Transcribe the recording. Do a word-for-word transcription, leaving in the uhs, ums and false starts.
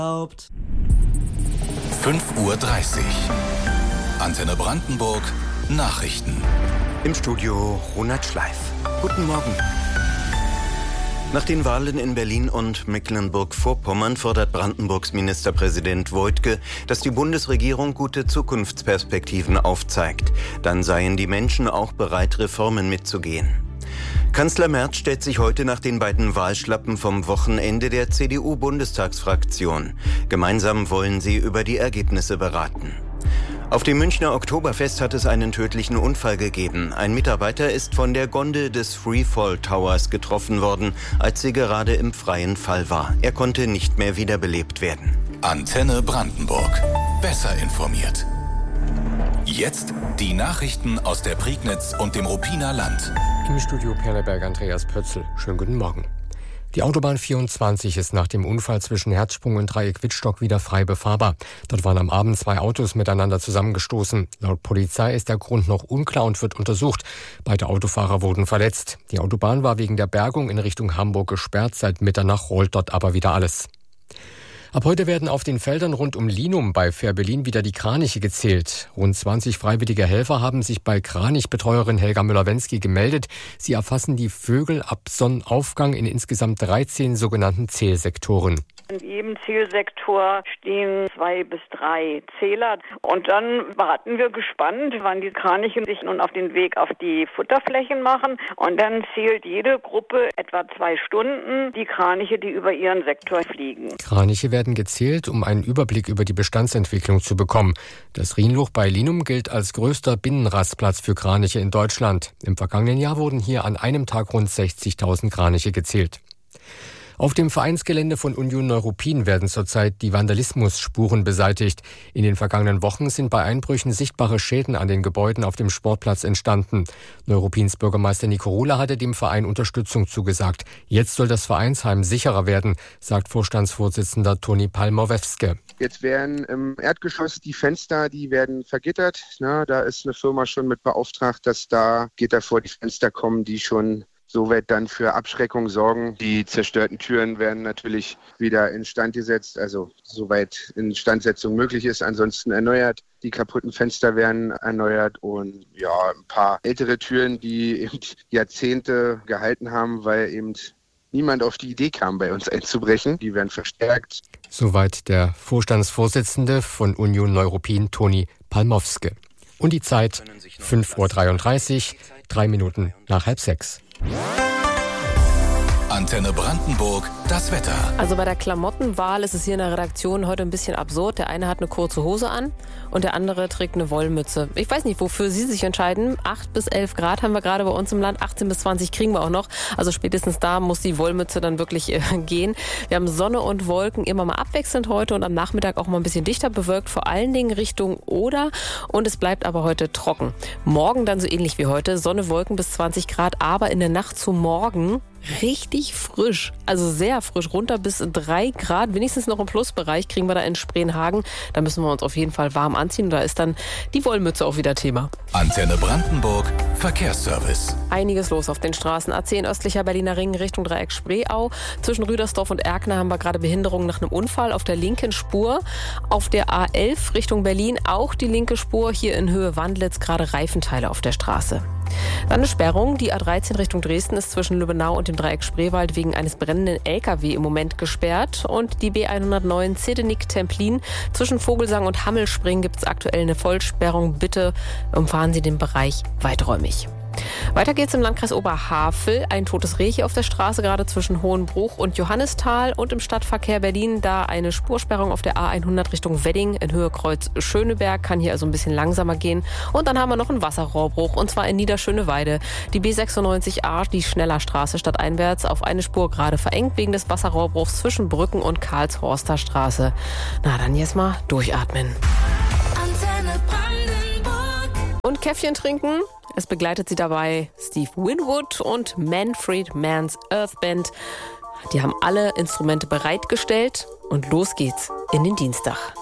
fünf Uhr dreißig. Antenne Brandenburg. Nachrichten. Im Studio Ronald Schleif. Guten Morgen. Nach den Wahlen in Berlin und Mecklenburg-Vorpommern fordert Brandenburgs Ministerpräsident Woidke, dass die Bundesregierung gute Zukunftsperspektiven aufzeigt. Dann seien die Menschen auch bereit, Reformen mitzugehen. Kanzler Merz stellt sich heute nach den beiden Wahlschlappen vom Wochenende der C D U-Bundestagsfraktion. Gemeinsam wollen sie über die Ergebnisse beraten. Auf dem Münchner Oktoberfest hat es einen tödlichen Unfall gegeben. Ein Mitarbeiter ist von der Gondel des Freefall Towers getroffen worden, als sie gerade im freien Fall war. Er konnte nicht mehr wiederbelebt werden. Antenne Brandenburg. Besser informiert. Jetzt die Nachrichten aus der Prignitz und dem Ruppiner Land. Im Studio Perleberg Andreas Pötzl. Schönen guten Morgen. Die Autobahn vierundzwanzig ist nach dem Unfall zwischen Herzsprung und Dreieck-Wittstock wieder frei befahrbar. Dort waren am Abend zwei Autos miteinander zusammengestoßen. Laut Polizei ist der Grund noch unklar und wird untersucht. Beide Autofahrer wurden verletzt. Die Autobahn war wegen der Bergung in Richtung Hamburg gesperrt. Seit Mitternacht rollt dort aber wieder alles. Ab heute werden auf den Feldern rund um Linum bei Fehrbellin wieder die Kraniche gezählt. Rund zwanzig freiwillige Helfer haben sich bei Kranichbetreuerin Helga Müller-Wensky gemeldet. Sie erfassen die Vögel ab Sonnenaufgang in insgesamt dreizehn sogenannten Zählsektoren. In jedem Zielsektor stehen zwei bis drei Zähler. Und dann warten wir gespannt, wann die Kraniche sich nun auf den Weg auf die Futterflächen machen. Und dann zählt jede Gruppe etwa zwei Stunden die Kraniche, die über ihren Sektor fliegen. Kraniche werden gezählt, um einen Überblick über die Bestandsentwicklung zu bekommen. Das Rienluch bei Linum gilt als größter Binnenrastplatz für Kraniche in Deutschland. Im vergangenen Jahr wurden hier an einem Tag rund sechzigtausend Kraniche gezählt. Auf dem Vereinsgelände von Union Neuruppin werden zurzeit die Vandalismusspuren beseitigt. In den vergangenen Wochen sind bei Einbrüchen sichtbare Schäden an den Gebäuden auf dem Sportplatz entstanden. Neuruppins Bürgermeister Nico Ruhler hatte dem Verein Unterstützung zugesagt. Jetzt soll das Vereinsheim sicherer werden, sagt Vorstandsvorsitzender Toni Palmowewske. Jetzt werden im Erdgeschoss die Fenster, die werden vergittert. Na, da ist eine Firma schon mit beauftragt, dass da Gitter vor die Fenster kommen, die schon soweit dann für Abschreckung sorgen. Die zerstörten Türen werden natürlich wieder instand gesetzt, also soweit Instandsetzung möglich ist, ansonsten erneuert. Die kaputten Fenster werden erneuert und ja, ein paar ältere Türen, die eben Jahrzehnte gehalten haben, weil eben niemand auf die Idee kam, bei uns einzubrechen. Die werden verstärkt. Soweit der Vorstandsvorsitzende von Union Neuruppin, Toni Palmowske. Und die Zeit fünf Uhr dreiunddreißig, drei Minuten nach halb sechs. Antenne Brandenburg, das Wetter. Also bei der Klamottenwahl ist es hier in der Redaktion heute ein bisschen absurd. Der eine hat eine kurze Hose an und der andere trägt eine Wollmütze. Ich weiß nicht, wofür Sie sich entscheiden. acht bis elf Grad haben wir gerade bei uns im Land. achtzehn bis zwanzig kriegen wir auch noch. Also spätestens da muss die Wollmütze dann wirklich äh, gehen. Wir haben Sonne und Wolken immer mal abwechselnd heute und am Nachmittag auch mal ein bisschen dichter bewölkt. Vor allen Dingen Richtung Oder. Und es bleibt aber heute trocken. Morgen dann so ähnlich wie heute. Sonne, Wolken bis zwanzig Grad. Aber in der Nacht zum Morgen richtig frisch, also sehr frisch, runter bis drei Grad, wenigstens noch im Plusbereich kriegen wir da in Spreenhagen. Da müssen wir uns auf jeden Fall warm anziehen. Da ist dann die Wollmütze auch wieder Thema. Antenne Brandenburg, Verkehrsservice. Einiges los auf den Straßen. A zehn östlicher Berliner Ring Richtung Dreieck Spreeau. Zwischen Rüdersdorf und Erkner haben wir gerade Behinderungen nach einem Unfall auf der linken Spur. Auf der A elf Richtung Berlin auch die linke Spur. Hier in Höhe Wandlitz gerade Reifenteile auf der Straße. Dann eine Sperrung. Die A dreizehn Richtung Dresden ist zwischen Lübbenau und dem Dreieck Spreewald wegen eines brennenden L K W im Moment gesperrt. Und die B hundertneun Zedenik-Templin zwischen Vogelsang und Hammelspringen gibt es aktuell eine Vollsperrung. Bitte umfahren Sie den Bereich weiträumig. Weiter geht's im Landkreis Oberhavel. Ein totes Reh hier auf der Straße, gerade zwischen Hohenbruch und Johannisthal. Und im Stadtverkehr Berlin da eine Spursperrung auf der A hundert Richtung Wedding in Höhe Kreuz Schöneberg. Kann hier also ein bisschen langsamer gehen. Und dann haben wir noch einen Wasserrohrbruch, und zwar in Niederschöneweide. Die B sechsundneunzig A, die Schnellerstraße stadteinwärts, auf eine Spur gerade verengt wegen des Wasserrohrbruchs zwischen Brücken und Karlshorster Straße. Na, dann jetzt mal durchatmen. Antenne Brandenburg. Und Käffchen trinken. Es begleitet sie dabei Steve Winwood und Manfred Mann's Earth Band. Die haben alle Instrumente bereitgestellt und los geht's in den Dienstag.